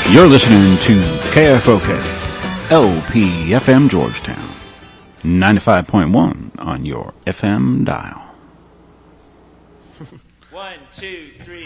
You're listening to KFOK, LPFM Georgetown, 95.1 on your FM dial. 1, 2, 3.